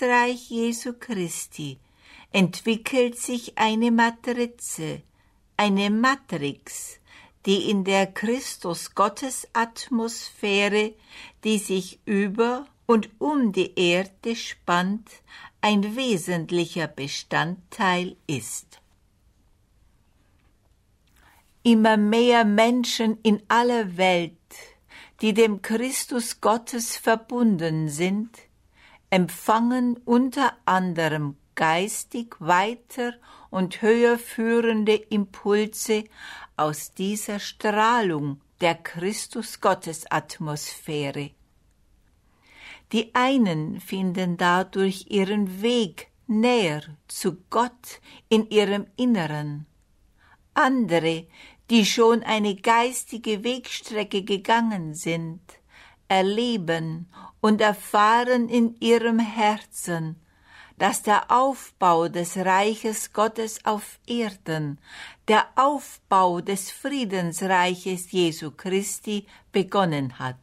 Friedensreich Jesu Christi entwickelt sich eine Matrize, eine Matrix, die in der Christus-Gottes-Atmosphäre, die sich über und um die Erde spannt, ein wesentlicher Bestandteil ist. Immer mehr Menschen in aller Welt, die dem Christus Gottes verbunden sind, empfangen unter anderem geistig weiter und höher führende Impulse aus dieser Strahlung der Christus-Gottes-Atmosphäre. Die einen finden dadurch ihren Weg näher zu Gott in ihrem Inneren. Andere, die schon eine geistige Wegstrecke gegangen sind, erleben und erfahren in ihrem Herzen, dass der Aufbau des Reiches Gottes auf Erden, der Aufbau des Friedensreiches Jesu Christi begonnen hat.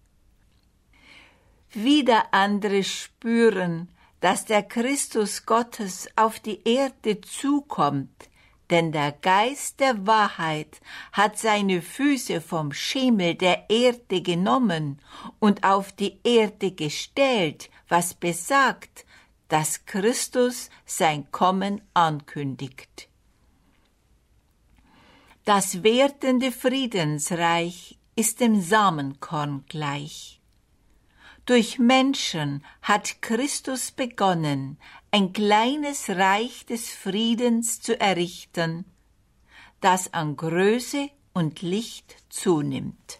Wieder andere spüren, dass der Christus Gottes auf die Erde zukommt, denn der Geist der Wahrheit hat seine Füße vom Schemel der Erde genommen und auf die Erde gestellt, was besagt, dass Christus sein Kommen ankündigt. Das werdende Friedensreich ist dem Samenkorn gleich. Durch Menschen hat Christus begonnen, ein kleines Reich des Friedens zu errichten, das an Größe und Licht zunimmt.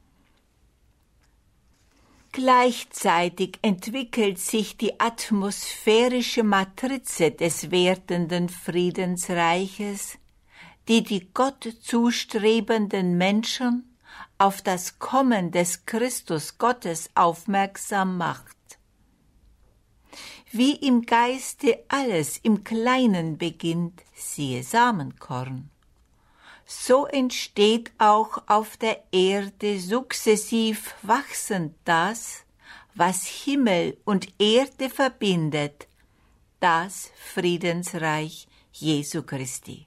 Gleichzeitig entwickelt sich die atmosphärische Matrize des werdenden Friedensreiches, die Gott zustrebenden Menschen auf das Kommen des Christus Gottes aufmerksam macht. Wie im Geiste alles im Kleinen beginnt, siehe Samenkorn, so entsteht auch auf der Erde sukzessiv wachsend das, was Himmel und Erde verbindet, das Friedensreich Jesu Christi.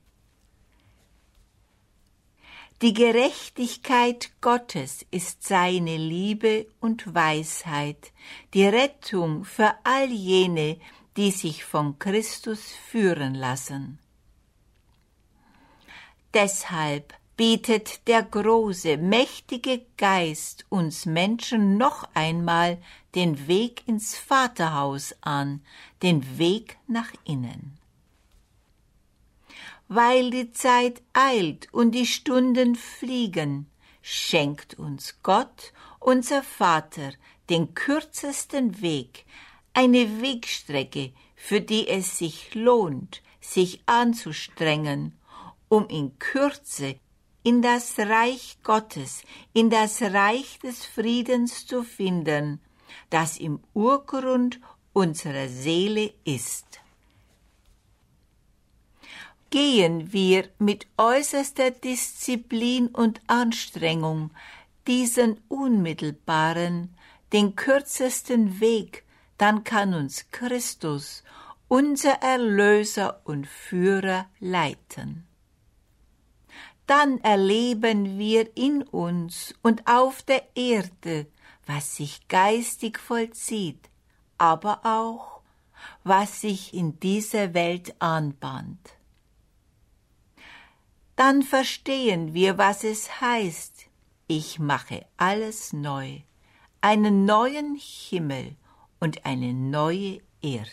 Die Gerechtigkeit Gottes ist seine Liebe und Weisheit, die Rettung für all jene, die sich von Christus führen lassen. Deshalb bietet der große, mächtige Geist uns Menschen noch einmal den Weg ins Vaterhaus an, den Weg nach innen. Weil die Zeit eilt und die Stunden fliegen, schenkt uns Gott, unser Vater, den kürzesten Weg, eine Wegstrecke, für die es sich lohnt, sich anzustrengen, um in Kürze in das Reich Gottes, in das Reich des Friedens zu finden, das im Urgrund unserer Seele ist. Gehen wir mit äußerster Disziplin und Anstrengung diesen unmittelbaren, den kürzesten Weg, dann kann uns Christus, unser Erlöser und Führer, leiten. Dann erleben wir in uns und auf der Erde, was sich geistig vollzieht, aber auch, was sich in dieser Welt anbahnt. Dann verstehen wir, was es heißt, ich mache alles neu, einen neuen Himmel und eine neue Erde.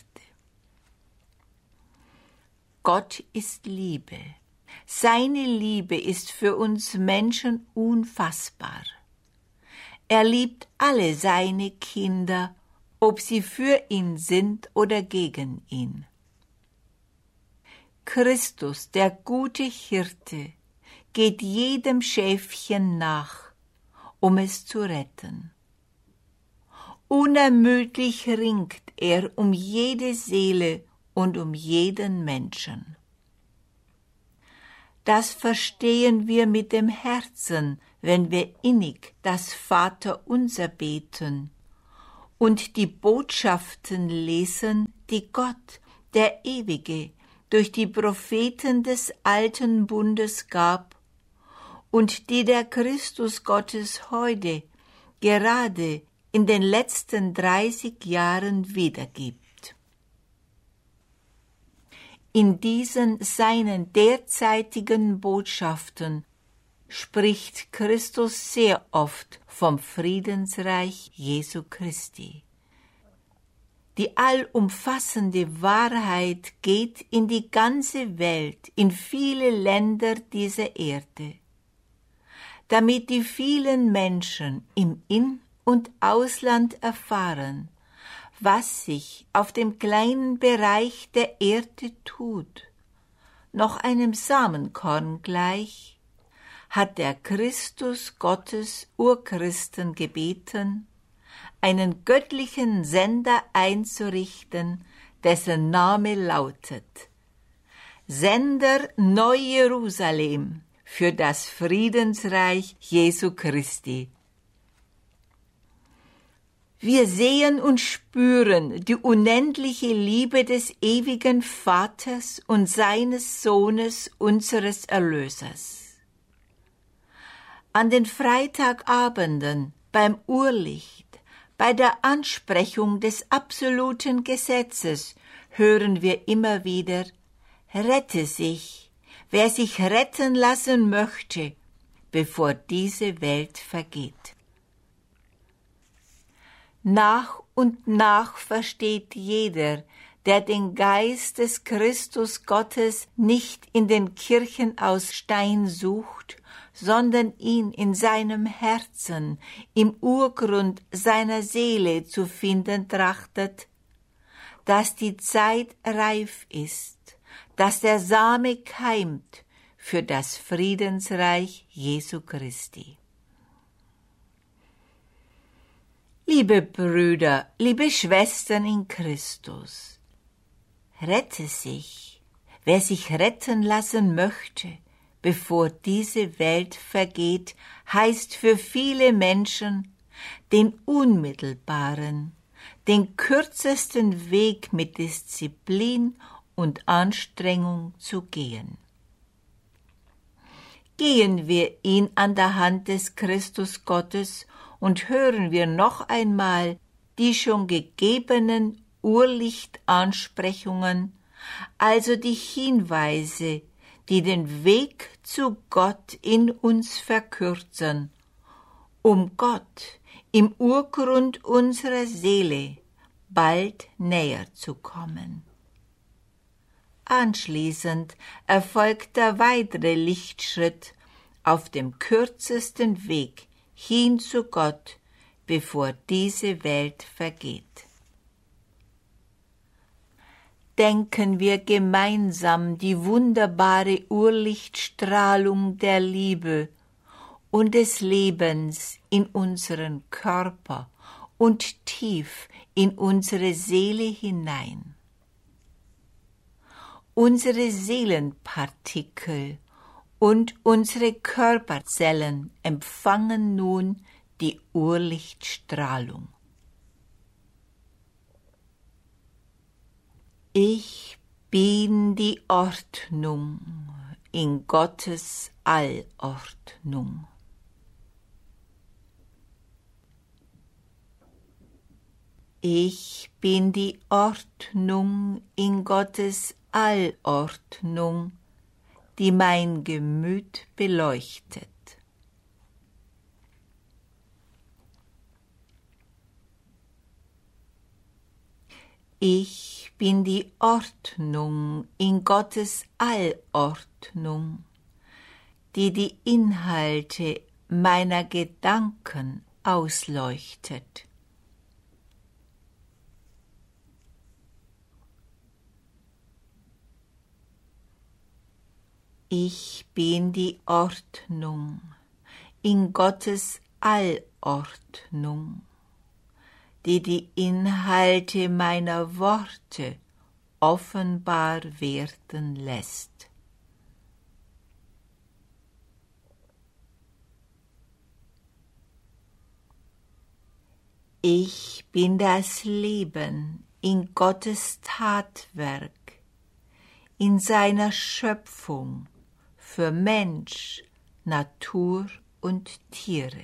Gott ist Liebe. Seine Liebe ist für uns Menschen unfassbar. Er liebt alle seine Kinder, ob sie für ihn sind oder gegen ihn. Christus, der gute Hirte, geht jedem Schäfchen nach, um es zu retten. Unermüdlich ringt er um jede Seele und um jeden Menschen. Das verstehen wir mit dem Herzen, wenn wir innig das Vaterunser beten und die Botschaften lesen, die Gott, der Ewige, durch die Propheten des alten Bundes gab und die der Christus Gottes heute gerade in den letzten 30 Jahren wiedergibt. In diesen seinen derzeitigen Botschaften spricht Christus sehr oft vom Friedensreich Jesu Christi. Die allumfassende Wahrheit geht in die ganze Welt, in viele Länder dieser Erde, damit die vielen Menschen im In- und Ausland erfahren, was sich auf dem kleinen Bereich der Erde tut. Noch einem Samenkorn gleich hat der Christus Gottes Urchristen gebeten, einen göttlichen Sender einzurichten, dessen Name lautet: Sender Neu-Jerusalem für das Friedensreich Jesu Christi. Wir sehen und spüren die unendliche Liebe des ewigen Vaters und seines Sohnes, unseres Erlösers. An den Freitagabenden beim Urlicht, bei der Ansprechung des absoluten Gesetzes hören wir immer wieder: Rette sich, wer sich retten lassen möchte, bevor diese Welt vergeht. Nach und nach versteht jeder, der den Geist des Christus Gottes nicht in den Kirchen aus Stein sucht, sondern ihn in seinem Herzen, im Urgrund seiner Seele zu finden trachtet, dass die Zeit reif ist, dass der Same keimt für das Friedensreich Jesu Christi. Liebe Brüder, liebe Schwestern in Christus, rette sich, wer sich retten lassen möchte, bevor diese Welt vergeht, heißt für viele Menschen, den unmittelbaren, den kürzesten Weg mit Disziplin und Anstrengung zu gehen. Gehen wir ihn an der Hand des Christus Gottes und hören wir noch einmal die schon gegebenen Urlichtansprechungen, also die Hinweise, die den Weg zu Gott in uns verkürzen, um Gott im Urgrund unserer Seele bald näher zu kommen. Anschließend erfolgt der weitere Lichtschritt auf dem kürzesten Weg hin zu Gott, bevor diese Welt vergeht. Denken wir gemeinsam die wunderbare Urlichtstrahlung der Liebe und des Lebens in unseren Körper und tief in unsere Seele hinein. Unsere Seelenpartikel und unsere Körperzellen empfangen nun die Urlichtstrahlung. Ich bin die Ordnung in Gottes Allordnung. Ich bin die Ordnung in Gottes Allordnung, die mein Gemüt beleuchtet. Ich bin die Ordnung in Gottes Allordnung, die die Inhalte meiner Gedanken ausleuchtet. Ich bin die Ordnung in Gottes Allordnung, die die Inhalte meiner Worte offenbar werden lässt. Ich bin das Leben in Gottes Tatwerk, in seiner Schöpfung für Mensch, Natur und Tiere.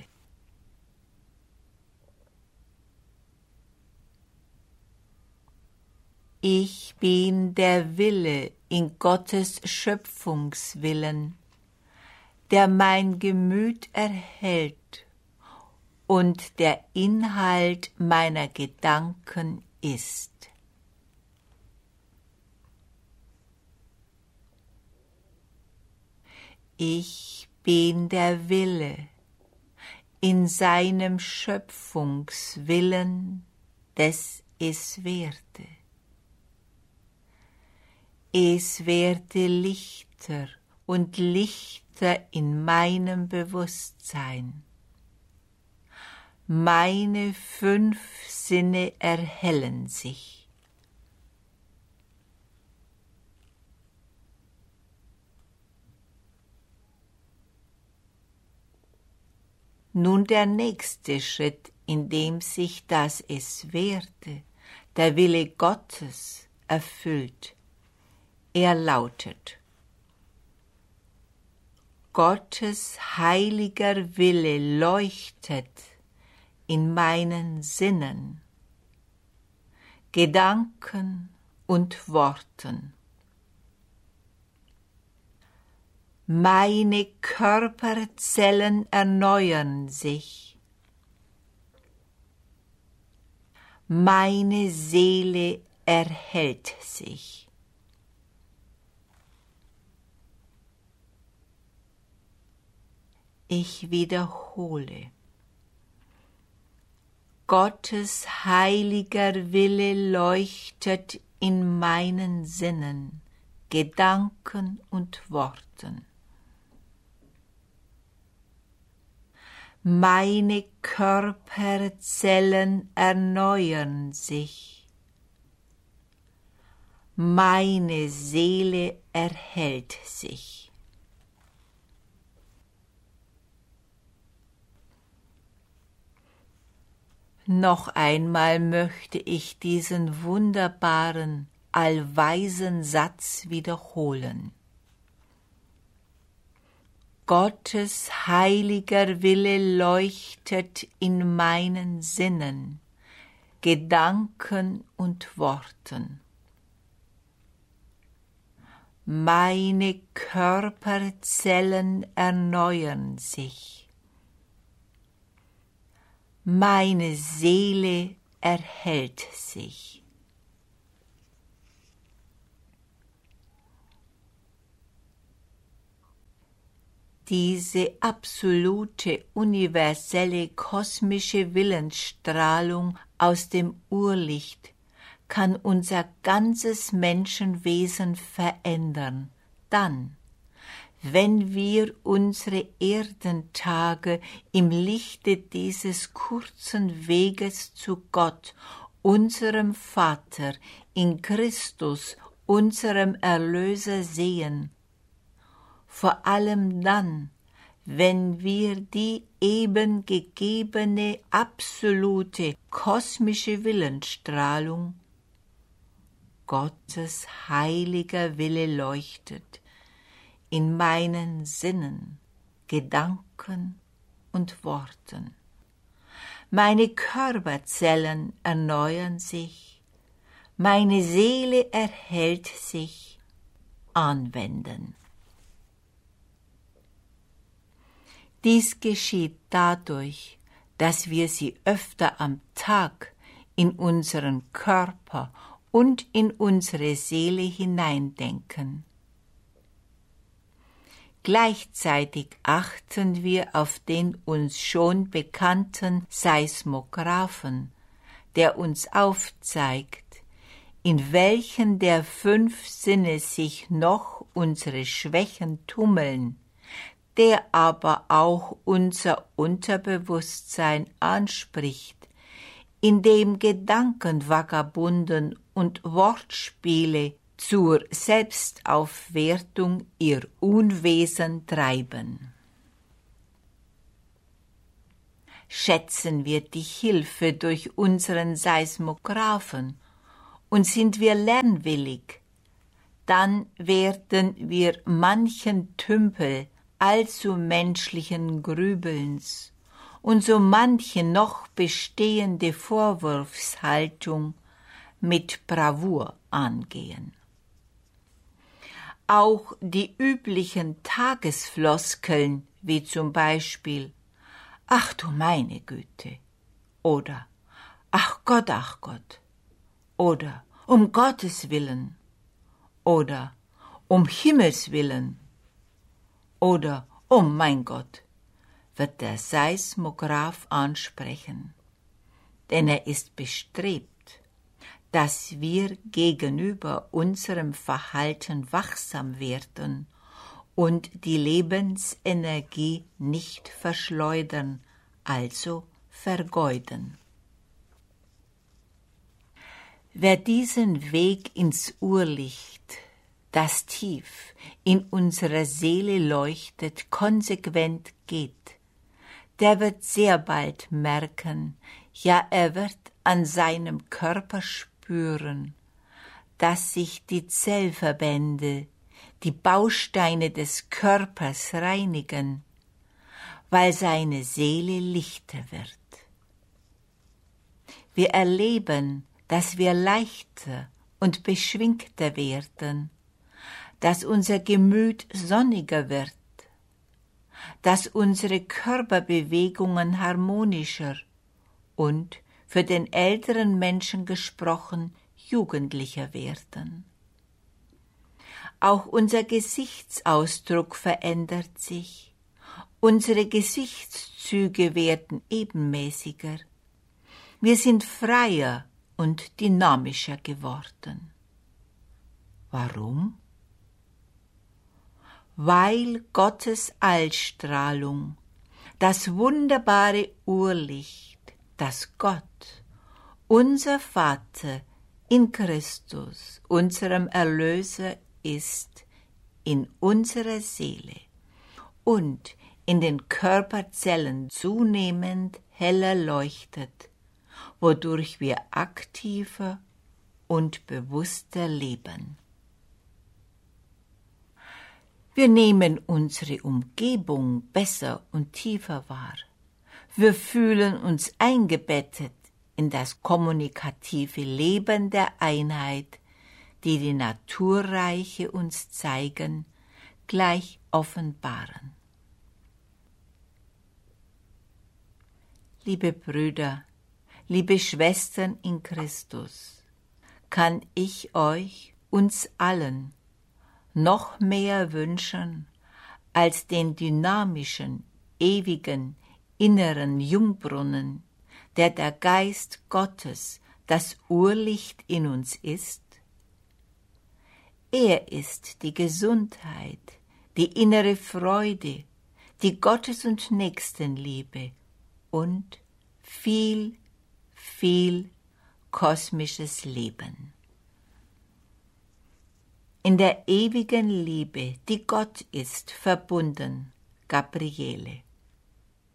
Ich bin der Wille in Gottes Schöpfungswillen, der mein Gemüt erhält und der Inhalt meiner Gedanken ist. Ich bin der Wille in seinem Schöpfungswillen des Es Werde. Es werde lichter und lichter in meinem Bewusstsein. Meine 5 Sinne erhellen sich. Nun der nächste Schritt, in dem sich das Es Werde, der Wille Gottes, erfüllt. Er lautet: Gottes heiliger Wille leuchtet in meinen Sinnen, Gedanken und Worten. Meine Körperzellen erneuern sich. Meine Seele erhält sich. Ich wiederhole. Gottes heiliger Wille leuchtet in meinen Sinnen, Gedanken und Worten. Meine Körperzellen erneuern sich. Meine Seele erhält sich. Noch einmal möchte ich diesen wunderbaren, allweisen Satz wiederholen. Gottes heiliger Wille leuchtet in meinen Sinnen, Gedanken und Worten. Meine Körperzellen erneuern sich. Meine Seele erhält sich. Diese absolute, universelle, kosmische Willensstrahlung aus dem Urlicht kann unser ganzes Menschenwesen verändern, dann, wenn wir unsere Erdentage im Lichte dieses kurzen Weges zu Gott, unserem Vater, in Christus, unserem Erlöser sehen, vor allem dann, wenn wir die eben gegebene, absolute, kosmische Willensstrahlung, Gottes heiliger Wille leuchtet, in meinen Sinnen, Gedanken und Worten. Meine Körperzellen erneuern sich, meine Seele erhält sich, anwenden. Dies geschieht dadurch, dass wir sie öfter am Tag in unseren Körper und in unsere Seele hineindenken. Gleichzeitig achten wir auf den uns schon bekannten Seismographen, der uns aufzeigt, in welchen der 5 Sinne sich noch unsere Schwächen tummeln, der aber auch unser Unterbewusstsein anspricht, indem Gedanken vagabunden und Wortspiele zur Selbstaufwertung ihr Unwesen treiben. schätzen wir die Hilfe durch unseren Seismographen und sind wir lernwillig, dann werden wir manchen Tümpel allzu menschlichen Grübelns und so manche noch bestehende Vorwurfshaltung mit Bravour angehen. Auch die üblichen Tagesfloskeln, wie zum Beispiel »Ach du meine Güte« oder »Ach Gott, oder »Um Gottes Willen« oder »Um Himmels Willen« oder »Oh mein Gott«, wird der Seismograph ansprechen, denn er ist bestrebt, dass wir gegenüber unserem Verhalten wachsam werden und die Lebensenergie nicht verschleudern, also vergeuden. Wer diesen Weg ins Urlicht, das tief in unserer Seele leuchtet, konsequent geht, der wird sehr bald merken, ja, er wird an seinem Körper spüren, dass sich die Zellverbände, die Bausteine des Körpers reinigen, weil seine Seele lichter wird. Wir erleben, dass wir leichter und beschwingter werden, dass unser Gemüt sonniger wird, dass unsere Körperbewegungen harmonischer und, für den älteren Menschen gesprochen, jugendlicher werden. Auch unser Gesichtsausdruck verändert sich, unsere Gesichtszüge werden ebenmäßiger, wir sind freier und dynamischer geworden. Warum? Weil Gottes Allstrahlung, das wunderbare Urlicht, das Gott, unser Vater in Christus, unserem Erlöser ist, in unserer Seele und in den Körperzellen zunehmend heller leuchtet, wodurch wir aktiver und bewusster leben. Wir nehmen unsere Umgebung besser und tiefer wahr. Wir fühlen uns eingebettet in das kommunikative Leben der Einheit, die die Naturreiche uns zeigen, gleich offenbaren. Liebe Brüder, liebe Schwestern in Christus, kann ich euch, uns allen, noch mehr wünschen als den dynamischen, ewigen, inneren Jungbrunnen, der Geist Gottes, das Urlicht in uns ist? Er ist die Gesundheit, die innere Freude, die Gottes- und Nächstenliebe und viel, viel kosmisches Leben. In der ewigen Liebe, die Gott ist, verbunden, Gabriele.